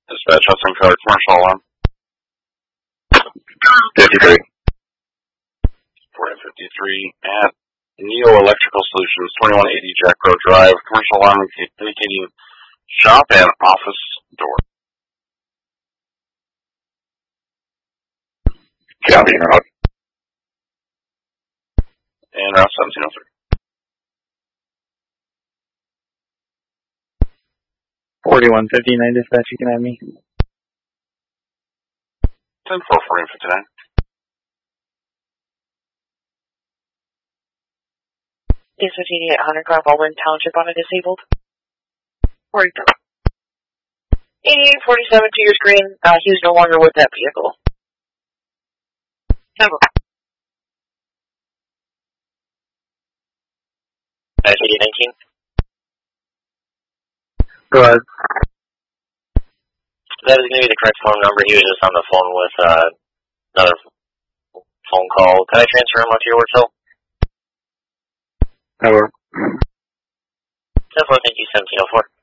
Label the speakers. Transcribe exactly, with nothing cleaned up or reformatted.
Speaker 1: Dispatch Hudson Code, commercial alarm.
Speaker 2: fifty-three.
Speaker 1: four fifty-three at Neo Electrical Solutions, twenty-one eighty Jack Road Drive, commercial alarm indicating shop and office door.
Speaker 2: Copy, Route.
Speaker 1: And Route seventeen oh three.
Speaker 3: forty-one fifty-nine dispatch, you can have me.
Speaker 1: ten four forty-one fifty-nine.
Speaker 4: Dispatch eighty-eight hundred, car Baldwin Township on a disabled. forty-seven. eighty-eight forty-seven to your screen. Uh, he was no longer with that vehicle. Number.
Speaker 5: eighty-eight nineteen.
Speaker 3: Go ahead.
Speaker 5: That is going to be the correct phone number. He was just on the phone with uh, another phone call. Can I transfer him onto your work cell?
Speaker 3: Over.
Speaker 5: ten four, thank you, seventeen oh four.